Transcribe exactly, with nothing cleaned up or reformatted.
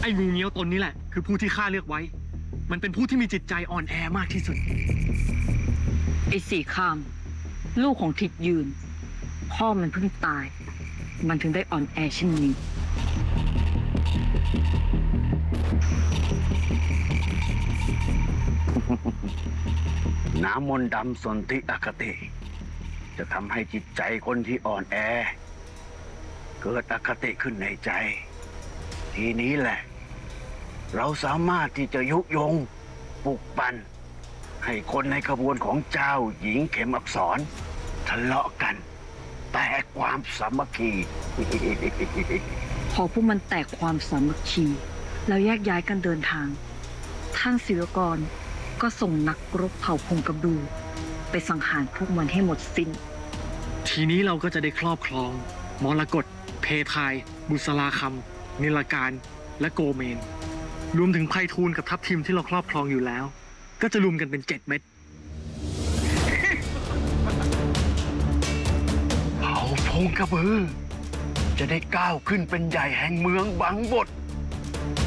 อ้งูเงี้ยวตนนี้แหละคือผู้ที่ข้าเลือกไว้มันเป็นผู้ที่มีจิตใจอ่อนแอมากที่สุดไอ้สี่ข้ามลูกของทิดยืนพ่อมันเพิ่งตายมันถึงได้อ่อนแอเช่นนี้น้ำมนต์ดำสนธิอคติจะทำให้จิตใจคนที่อ่อนแอเกิดอคติขึ้นในใจทีนี้แหละเราสามารถที่จะยุยงปลุกปั่นให้คนในขบวนของเจ้าหญิงเข็มอักษรทะเลาะกันแตกความสามัคคีพอพวกมันแตกความสามัคคีแล้วแยกย้ายกันเดินทางท่านศิลกรก็ส่งนักรบเผ่าพงกระบือไปสังหารพวกมันให้หมดสิ้นทีนี้เราก็จะได้ครอบครองมรกตเพทายบุษราคำนิลการและโกเมนรวมถึงไพฑูรย์กับทัพทิมที่เราครอบครองอยู่แล้วก็จะรวมกันเป็นเจ็ดเม็ดเผ่าพงกระบือจะได้ก้าวขึ้นเป็นใหญ่แห่งเมืองบังบด